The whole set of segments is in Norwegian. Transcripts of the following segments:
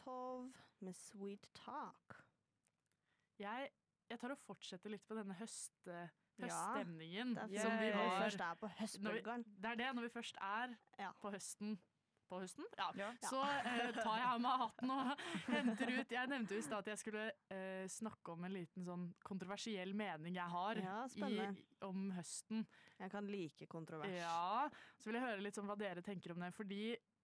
Tove med Sweet Talk. Jeg tar og fortsetter litt på denne høststemningen. Ja, som vi først er på høstbølgen. Det er det, når vi først er på høsten. På høsten? Ja. Så tar jeg av meg hatten og henter ut. Jeg nevnte jo i stad at jeg skulle snakke om en liten sånn kontroversiell mening jeg har om høsten. Jeg kan like kontrovers. Ja, så vil jeg høre litt om hva dere tenker om det. Fordi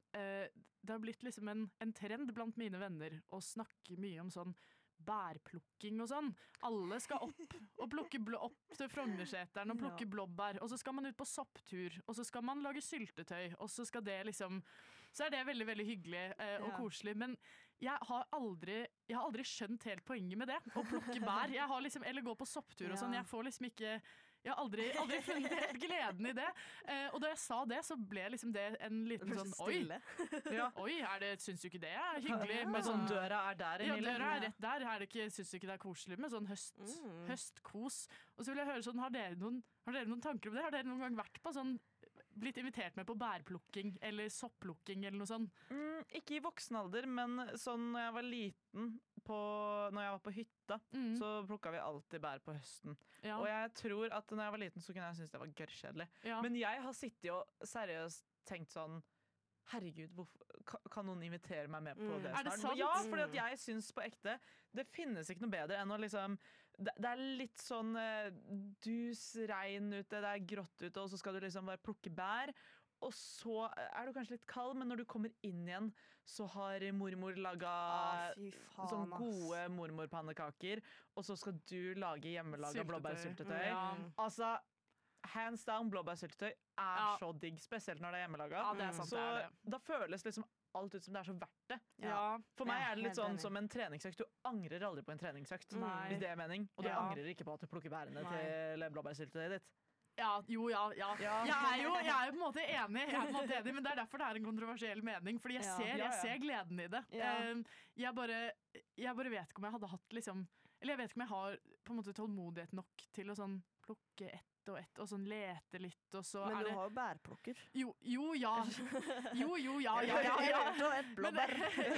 det har blitt liksom en trend blant mine venner å snakke mye om sånn bærplukking og sånn. Alle skal opp og plukke opp til Frognerseteren og plukke blåbær, og så skal man ut på sopptur, og så skal man lage syltetøy, og så skal det liksom så er det veldig, veldig hyggelig og koselig, men jeg har aldri skjønt helt poenget med det, å plukke bær. Jeg har liksom, eller gå på sopptur og sånn, jeg får liksom ikke jeg har aldri funnet helt gleden i det. Og da jeg sa det, så ble liksom det en liten sånn oi, syns du ikke det er hyggelig? Med sånn døra er der, Emilie. Ja, døra er rett der. Syns du ikke det er koselig med sånn høstkos? Og så vil jeg høre sånn, har dere noen tanker om det? Har dere noen gang vært på sånn, blitt invitert med på bærplukking eller sopplukking eller noe sånt? Ikke i voksen alder, men sånn når jeg var liten, når jeg var på hytta, så plukket vi alltid bær på høsten. Ja. Og jeg tror at når jeg var liten, så kunne jeg synes det var gørrkjedelig. Ja. Men jeg har sittet og seriøst tenkt sånn, herregud, kan noen invitere meg med på det snart? Er det sant? Ja, fordi at jeg synes på ekte, det finnes ikke noe bedre enn å liksom, det er litt sånn dus, regn ute, det er grått ute, og så skal du liksom bare plukke bær, og så er du kanskje litt kald, men når du kommer inn igjen, så har mormor laget sånn gode mormorpannekaker, og så skal du lage hjemmelaget blåbærsyltetøy. Ja. Altså, hands down, blåbærsyltetøy er så digg, spesielt når det er hjemmelaget. Ja, det er sant, så det er det. Da føles liksom alt ut som det er så verdt det. Ja. For meg er det litt sånn som en treningsøkt. Du angrer aldri på en treningsøkt, hvis det er mening. Og du angrer ikke på at du plukker bærene til blåbærsyltetøyet ditt. Ja. Jeg er jo på en måte enig, men det er derfor det er en kontroversiell mening, fordi jeg ser gleden i det. Jeg bare vet ikke om jeg hadde hatt liksom, eller jeg vet ikke om jeg har på en måte tålmodighet nok til å sånn plukke ett og sånn lete litt, og så men du har jo bærplukker. Jo, Ett og ett blåbær.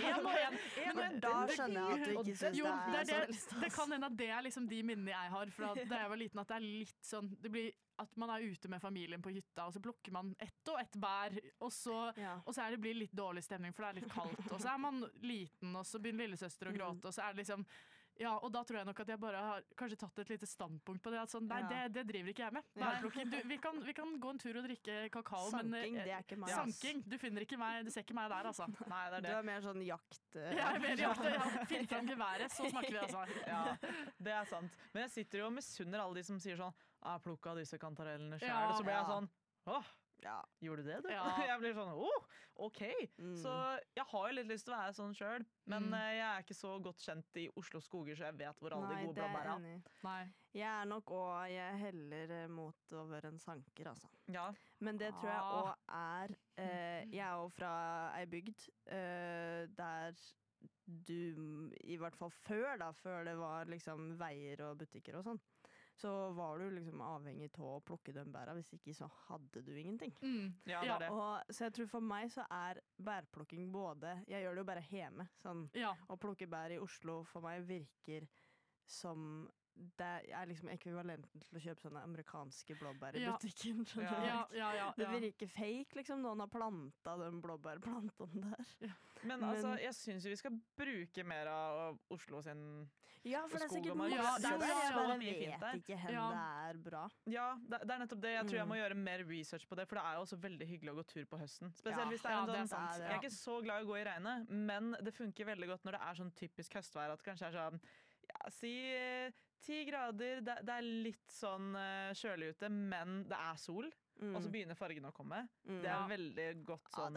Men da skjønner jeg at du ikke synes det er så lyst. Det kan hende at det er liksom de minnene jeg har fra da jeg var liten, at det er litt sånn, det blir at man er ute med familien på hytta, og så plukker man ett og ett bær, og så blir det litt dårlig stemning, for det er litt kaldt, og så er man liten, og så begynner lillesøster å gråte, og så er det liksom, og da tror jeg nok at jeg bare har kanskje tatt et lite standpunkt på det, at sånn, nei, det driver ikke jeg med. Vi kan gå en tur og drikke kakao, sanking, det er ikke meg. Sanking, du finner ikke meg, du ser ikke meg der, altså. Nei, det er det. Du er mer sånn jakt. Jeg er mer jakt, finn fram geværet, så snakker vi altså. Ja, det er sant. Men jeg sitter jo og misunner alle de som sier sånn, plukka disse kantarellene selv, og så blir jeg sånn, gjorde du det, du? Jeg blir sånn, ok. Så jeg har jo litt lyst til å være sånn selv, men jeg er ikke så godt kjent i Oslo skoger, så jeg vet hvor alle de gode blåbær er. Nei, jeg er nok også, jeg heller mot å være en sanker, altså. Ja. Men det tror jeg også er, jeg er jo fra ei bygd, der du, i hvert fall før det var liksom veier og butikker og sånn, så var du liksom avhengig av å plukke den bæra, hvis ikke så hadde du ingenting. Ja, det er det. Så jeg tror for meg så er bærplukking både, jeg gjør det jo bare hjemme, sånn, å plukke bær i Oslo for meg virker som det er liksom ekvivalenten til å kjøpe sånne amerikanske blåbær i butikken. Det virker fake, liksom. Noen har plantet den blåbærplanten der. Men altså, jeg synes jo vi skal bruke mer av Oslo sin skog. Ja, for det er sikkert masse. Jeg bare vet ikke hen det er bra. Ja, det er nettopp det. Jeg tror jeg må gjøre mer research på det, for det er jo også veldig hyggelig å gå tur på høsten. Spesielt hvis det er en sånn, jeg er ikke så glad i å gå i regnet, men det funker veldig godt når det er sånn typisk høstvær, at det kanskje er sånn, si 10 grader, det er litt sånn kjølig ute, men det er sol, og så begynner fargen å komme. Det er veldig godt sånn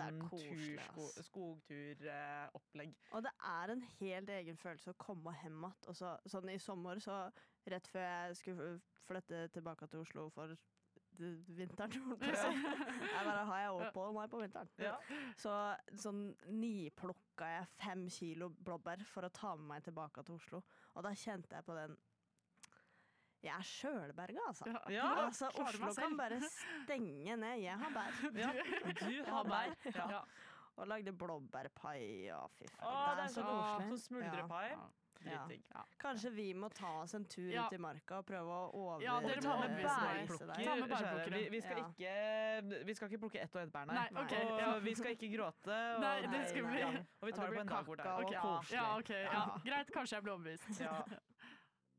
skogturopplegg. Og det er en helt egen følelse å komme hjem igjen. Sånn i sommer, så rett før jeg skulle flytte tilbake til Oslo for vinteren, jeg bare har jeg opphold meg på vinteren. Så sånn niplukka jeg 5 kilo blåbær for å ta med meg tilbake til Oslo, og da kjente jeg på den jeg er Sjølberga, altså. Oslo kan bare stenge ned. Jeg har bær. Du har bær. Og lagde blåbærpai. Ja, fy faen. Å, det er så så- koselig. Sånn smuldrepai. Ja. Dritdigg. Ja. Kanskje vi må ta oss en tur Ja. ut i marka og prøve å over... Ja, dere må overbevise meg. overbevise deg. Ta med Kjære, bærplukkere. vi skal ikke plukke ett og ett bær, nei. Nei, ok, Og ja. vi skal ikke gråte. Og, Nei, det skal bli- ja. Og vi tar det på en dag hvor det er. kakao og Ja. koselig. Ja, ok. Ja. Ja. Greit, kanskje jeg blir overbevist. Ja.